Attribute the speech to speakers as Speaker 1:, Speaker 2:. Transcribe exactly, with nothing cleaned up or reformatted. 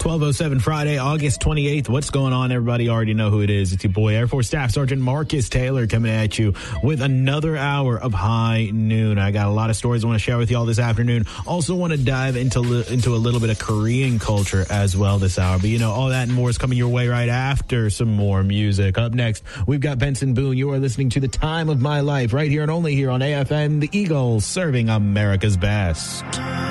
Speaker 1: twelve oh seven Friday, August twenty-eighth. What's going on, everybody? You already know who it is. It's your boy, Air Force Staff Sergeant Marcus Taylor, coming at you with another hour of High Noon. I got a lot of stories I want to share with you all this afternoon. Also want to dive into li- into a little bit of Korean culture as well this hour. But, you know, all that and more is coming your way right after some more music. Up next, we've got Benson Boone. You are listening to The Time of My Life right here and only here on A F M, The Eagle, serving America's best.